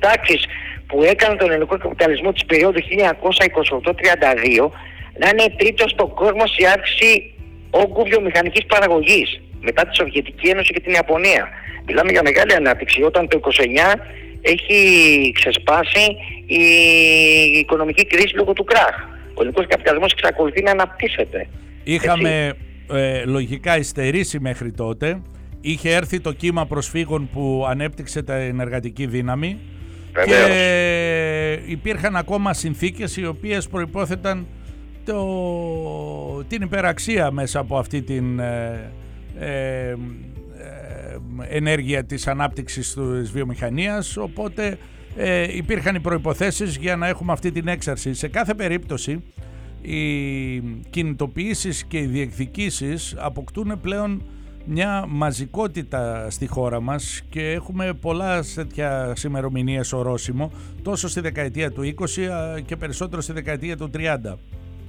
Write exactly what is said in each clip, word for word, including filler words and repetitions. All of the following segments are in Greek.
τάξεις που έκαναν τον ελληνικό καπιταλισμό της περίοδου χίλια εννιακόσια είκοσι οκτώ με τριάντα δύο να είναι τρίτος στον κόσμο σε αύξηση όγκου βιομηχανικής παραγωγής μετά τη Σοβιετική Ένωση και την Ιαπωνία. Μιλάμε για μεγάλη ανάπτυξη όταν το είκοσι εννιά έχει ξεσπάσει η οικονομική κρίση λόγω του κράχ. Ο ελληνικός καπιταλισμός εξακολουθεί να αναπτύσσεται. Είχαμε ε, λογικά υστερήσει μέχρι τότε. Είχε έρθει το κύμα προσφύγων που ανέπτυξε την εργατική δύναμη. Βεβαίως. Και υπήρχαν ακόμα συνθήκες οι οποίες προϋπόθεταν το, την υπεραξία μέσα από αυτή την ε, ε, ε, ενέργεια της ανάπτυξης της βιομηχανίας, οπότε ε, υπήρχαν οι προϋποθέσεις για να έχουμε αυτή την έξαρση. Σε κάθε περίπτωση οι κινητοποιήσεις και οι διεκδικήσεις αποκτούν πλέον μια μαζικότητα στη χώρα μας και έχουμε πολλά τέτοια ημερομηνίες ορόσημο, τόσο στη δεκαετία του είκοσι και περισσότερο στη δεκαετία του τριάντα.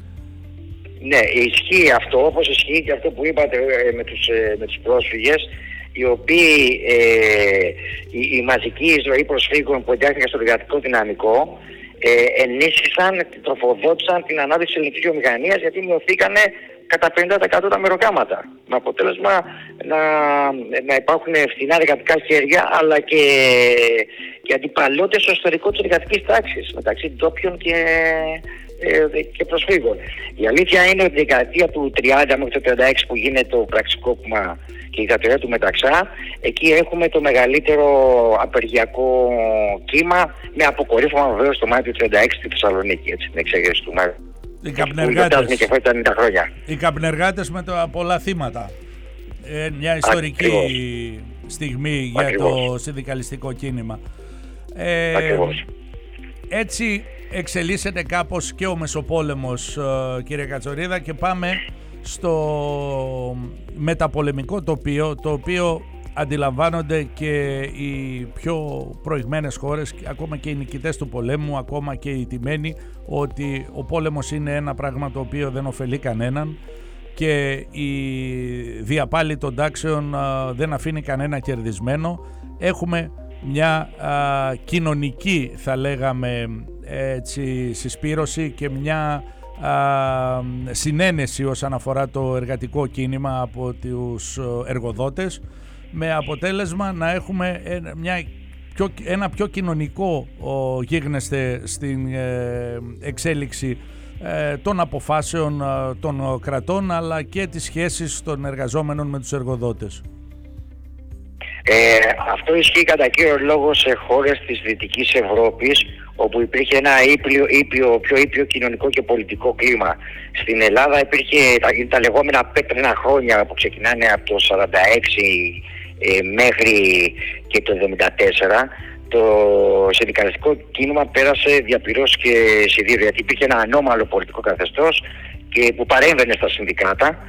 Ναι, ισχύει αυτό, όπως ισχύει και αυτό που είπατε ε, με, τους, ε, με τους πρόσφυγες, οι οποίοι ε, η, η μαζική εισρωή προσφύγων που εντάχθηκαν στο εργατικό δυναμικό ε, ενίσχυσαν, τροφοδότησαν την ανάδυση της ελληνικής βιομηχανίας, γιατί μειωθήκανε κατά πενήντα τοις εκατό τα μεροκάματα. Με αποτέλεσμα να, να υπάρχουν φθηνά εργατικά χέρια, αλλά και, και αντιπαλότητες στο εσωτερικό της εργατικής τάξης μεταξύ ντόπιων και, ε, και προσφύγων. Η αλήθεια είναι ότι η δεκαετία του τριάντα μέχρι το τριάντα έξι που γίνεται το πραξικόπημα και η δικτατορία του Μεταξά, εκεί έχουμε το μεγαλύτερο απεργιακό κύμα, με αποκορύφωμα βεβαίως το Μάιο του τριάντα έξι στη Θεσσαλονίκη, έτσι, την εξέγερση του Μάιου. Οι καπνεργάτες, χρόνια. οι καπνεργάτες με τα πολλά θύματα. Ε, μια ιστορική Ακριβώς. στιγμή για Ακριβώς. το συνδικαλιστικό κίνημα. Ε, Ακριβώς. Έτσι εξελίσσεται κάπως και ο Μεσοπόλεμος, κύριε Κατσορίδα, και πάμε στο μεταπολεμικό τοπίο, το οποίο αντιλαμβάνονται και οι πιο προηγμένες χώρες, ακόμα και οι νικητές του πολέμου, ακόμα και οι τιμένοι, ότι ο πόλεμος είναι ένα πράγμα το οποίο δεν ωφελεί κανέναν και η διαπάλη των τάξεων α, δεν αφήνει κανένα κερδισμένο. Έχουμε μια α, κοινωνική, θα λέγαμε έτσι, συσπήρωση και μια α, συνένεση όσον αφορά το εργατικό κίνημα από τους εργοδότες, με αποτέλεσμα να έχουμε μια πιο, ένα πιο κοινωνικό ο, γίγνεσθε στην ε, εξέλιξη ε, των αποφάσεων ε, των κρατών, αλλά και τις σχέσεις των εργαζόμενων με τους εργοδότες. Ε, αυτό ισχύει κατά κύριο λόγο σε χώρες της Δυτικής Ευρώπης, όπου υπήρχε ένα ήπιο, ήπιο, πιο ήπιο κοινωνικό και πολιτικό κλίμα. Στην Ελλάδα υπήρχε τα, τα λεγόμενα πέτρινα χρόνια που ξεκινάνε από το σαράντα έξι ε, μέχρι και το εβδομήντα τέσσερα. Το συνδικαλιστικό κίνημα πέρασε διαπυρός και σιδήρου, γιατί υπήρχε ένα ανώμαλο πολιτικό καθεστώς και που παρέμβαινε στα συνδικάτα.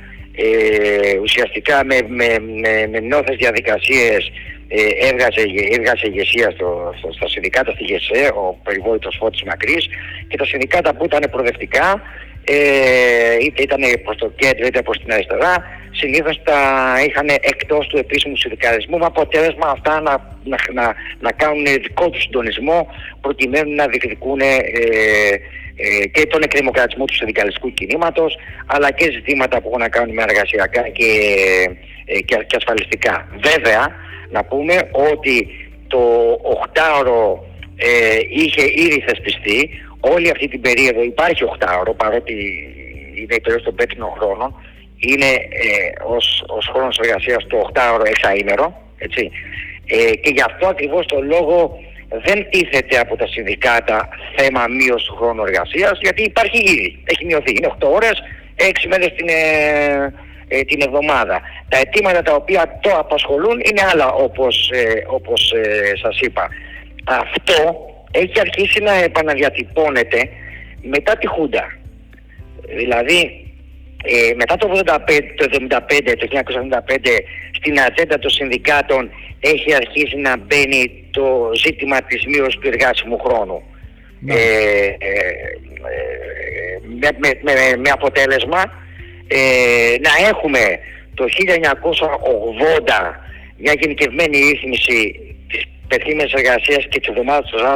Ε, ουσιαστικά με, με, με, με νόθες διαδικασίες ε, έβγαζε, έβγαζε ηγεσία στο, στο, στα συνδικάτα στη ΓΕΣΕ, ο περιβόητος Φώτης Μακρύς, και τα συνδικάτα που ήταν προοδευτικά, ε, είτε ήταν προς το κέντρο είτε προς την αριστερά, συνήθως τα είχαν εκτός του επίσημου συνδικαλισμού, με αποτέλεσμα αυτά να, να, να, να κάνουν δικό του συντονισμό προκειμένου να διεκδικούν ε, ε, και τον εκδημοκρατισμό του συνδικαλιστικού κινήματος, αλλά και ζητήματα που έχουν να κάνουν με εργασιακά και, ε, και, και ασφαλιστικά. Βέβαια, να πούμε ότι το οχτάωρο ε, είχε ήδη θεσπιστεί. Όλη αυτή την περίοδο υπάρχει οχτάωρο, παρότι είναι η περίοδος των πέτρινων χρόνων, είναι ε, ως, ως χρόνος εργασίας το οχτάωρο εξαήμερο, έτσι. Ε, και γι' αυτό ακριβώς το λόγο δεν τίθεται από τα συνδικάτα θέμα μείωση του χρόνου εργασίας, γιατί υπάρχει ήδη, έχει μειωθεί. Είναι οκτώ ώρες, έξι μέρες την, ε, ε, την εβδομάδα. Τα αιτήματα τα οποία το απασχολούν είναι άλλα, όπως, ε, όπως ε, σας είπα. Αυτό έχει αρχίσει να επαναδιατυπώνεται μετά τη Χούντα. Δηλαδή, ε, μετά το, εβδομήντα πέντε, το εβδομήντα πέντε, το χίλια εννιακόσια εβδομήντα πέντε, στην ατζέντα των συνδικάτων έχει αρχίσει να μπαίνει το ζήτημα της μείωσης του εργάσιμου χρόνου. Ναι. Ε, ε, ε, με, με, με, με αποτέλεσμα ε, να έχουμε το χίλια εννιακόσια ογδόντα μια γενικευμένη ρύθμιση της πενθήμερης εργασίας και της εβδομάδας του